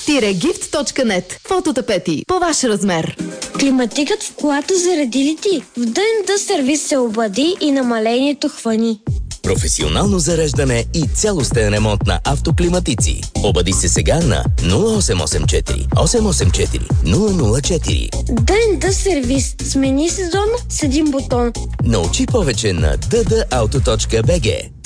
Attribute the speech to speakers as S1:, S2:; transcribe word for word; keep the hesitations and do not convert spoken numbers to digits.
S1: gift точка нет. Фототапети по ваш размер.
S2: Климатикът в колата заради ли ти? В ди енд ди сервис се обади и намалението хвани.
S3: Професионално зареждане и цялостен ремонт на автоклиматици. Обади се сега на нула осем осем четири осем осем четири нула нула четири.
S2: ди енд ди сервис. Смени сезон с един бутон.
S3: Научи повече на ди ди ауто точка би джи.